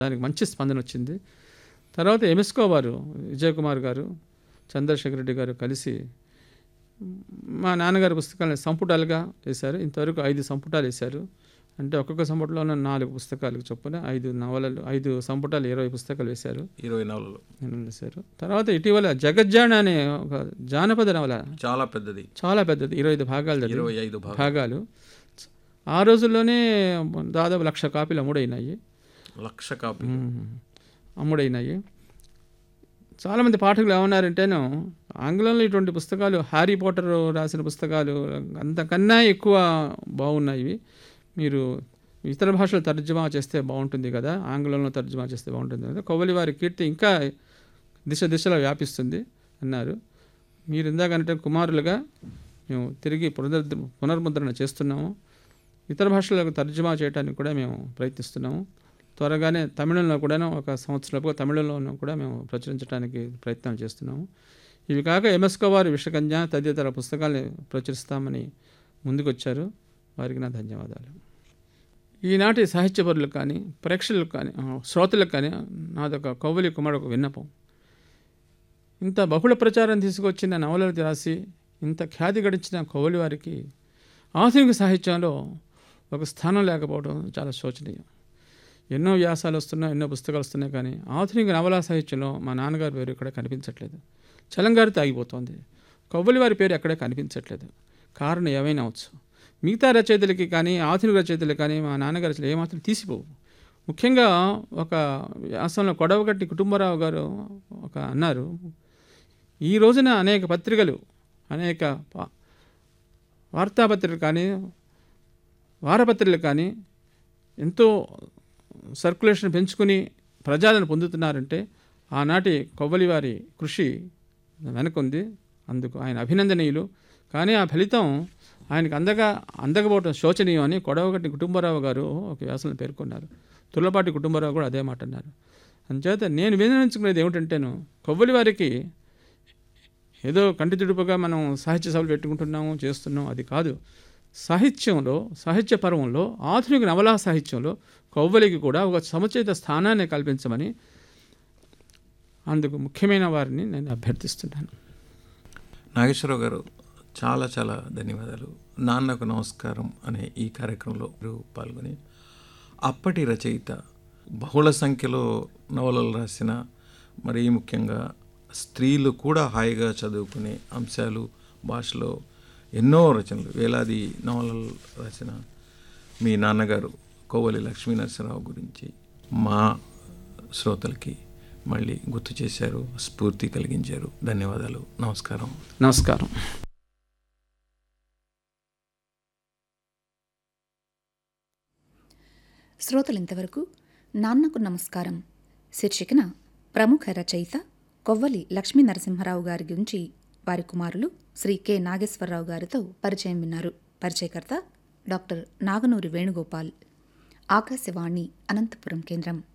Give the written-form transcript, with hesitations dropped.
దానికి మంచి స్పందన వచ్చింది. తర్వాత ఎంఎస్కో వారు విజయ్ కుమార్ గారు, చంద్రశేఖర్ రెడ్డి గారు కలిసి మా నాన్నగారి పుస్తకాలను సంపుటాలుగా వేశారు. ఇంతవరకు 5 సంపుటాలు వేశారు. అంటే ఒక్కొక్క సంపుటంలోనే 4 పుస్తకాలు చొప్పున 5 నవలలు, 5 సంపుటాలు 20 పుస్తకాలు వేశారు. 20 నవలలు వేశారు. తర్వాత ఇటీవల జగజ్జాణ అనే ఒక జానపద నవల, చాలా పెద్దది, 25 భాగాలు, 25 భాగాలు ఆ రోజుల్లోనే దాదాపు 1,00,000 కాపీలు అమ్ముడైనాయి. 1,00,000 కాపీలు అమ్ముడైనాయి. చాలామంది పాఠకులు ఏమన్నారంటేను, ఆంగ్లంలో ఇటువంటి పుస్తకాలు, హ్యారీ పాటర్ రాసిన పుస్తకాలు అంతకన్నా ఎక్కువ బాగున్నాయి, మీరు ఇతర భాషలో తర్జుమా చేస్తే బాగుంటుంది కదా, ఆంగ్లంలో తర్జుమా చేస్తే బాగుంటుంది కదా, కొవ్వలి వారి కీర్తి ఇంకా దిశలో వ్యాపిస్తుంది అన్నారు. మీరు ఇందాకంటే కుమారులుగా మేము తిరిగి పునర్ముద్రణ చేస్తున్నాము. ఇతర భాషలకు తర్జుమా చేయడానికి కూడా మేము ప్రయత్నిస్తున్నాము. త్వరగానే తమిళంలో కూడా ఒక సంవత్సరంలో తమిళంలో కూడా మేము ప్రచురించడానికి ప్రయత్నాలు చేస్తున్నాము. ఇవి కాక ఎంఎస్కో వారి విషకన్య తదితర పుస్తకాలను ప్రచురిస్తామని ముందుకొచ్చారు. వారికి నా ధన్యవాదాలు. ఈనాటి సాహిత్యపరులకు కానీ, ప్రేక్షకులకు కానీ, శ్రోతలకు కానీ నాదొక కొవ్వలి కుమారుడు విన్నపం. ఇంత బహుళ ప్రచారం తీసుకొచ్చిన నవలలు రాసి ఇంత ఖ్యాతి గడించిన కొవ్వలి వారికి ఆధునిక సాహిత్యంలో ఒక స్థానం లేకపోవడం చాలా శోచనీయం. ఎన్నో వ్యాసాలు వస్తున్నాయి, ఎన్నో పుస్తకాలు వస్తున్నాయి, కానీ ఆధునిక నవలా సాహిత్యంలో మా నాన్నగారి పేరు ఇక్కడ కనిపించట్లేదు. చలంగారితో ఆగిపోతుంది. కొవ్వలి వారి పేరు ఎక్కడే కనిపించట్లేదు. కారణం ఏమైనా అవచ్చు. మిగతా రచయితలకి కానీ, ఆధునిక రచయితలకి కానీ మా నాన్నగారి అసలు ఏమాత్రం తీసిపోవు. ముఖ్యంగా ఒక వ్యాసంలో కొడవగట్టి కుటుంబరావు గారు అన్నారు, ఈ రోజున అనేక పత్రికలు, అనేక వార్తాపత్రికలు కానీ, వారపత్రికలు కానీ ఎంతో సర్క్యులేషన్ పెంచుకుని ప్రజాదరణ పొందుతున్నారంటే ఆనాటి కొవ్వలి వారి కృషి వెనుకుంది. అందుకు ఆయన అభినందనీయులు. కానీ ఆ ఫలితం ఆయనకు అందకపోవడం శోచనీయం అని కొడవగట్టి కుటుంబరావు గారు ఒక వ్యాసంలో పేర్కొన్నారు. తుర్లపాటి కుటుంబరావు కూడా అదే మాట అన్నారు. అందుచేత నేను వినియోగించుకునేది ఏమిటంటేను, కొవ్వలి వారికి ఏదో కంటి తుడుపుగా మనం సాహిత్య సభలు పెట్టుకుంటున్నాము, చేస్తున్నాం, అది కాదు. సాహిత్యంలో, సాహిత్య పర్వంలో, ఆధునిక నవలా సాహిత్యంలో కొవ్వలికి కూడా ఒక సముచిత స్థానాన్ని కల్పించమని అందుకు ముఖ్యమైన వారిని నేను అభ్యర్థిస్తున్నాను. నాగేశ్వరరావు గారు, చాలా చాలా ధన్యవాదాలు. నాన్నకు నమస్కారం అనే ఈ కార్యక్రమంలో పాల్గొని అప్పటి రచయిత, బహుళ సంఖ్యలో నవలలు రాసిన, మరీ ముఖ్యంగా స్త్రీలు కూడా హాయిగా చదువుకునే అంశాలు, భాషలో ఎన్నో రచనలు, వేలాది నవలలు రాసిన మీ నాన్నగారు కొవ్వలి లక్ష్మీనరసింహరావు గురించి మా శ్రోతలకి మళ్ళీ గుర్తు చేశారు, స్ఫూర్తి కలిగించారు. ధన్యవాదాలు. నమస్కారం. నమస్కారం. శ్రోతలు ఇంతవరకు నాన్నకు నమస్కారం శీర్షికన ప్రముఖ రచయిత కొవ్వలి లక్ష్మీ నరసింహారావు గారి గురించి వారి కుమారులు శ్రీ కె నాగేశ్వరరావు గారితో పరిచయం విన్నారు. పరిచయకర్త డాక్టర్ నాగనూరి వేణుగోపాల్. ఆకాశవాణి అనంతపురం కేంద్రం.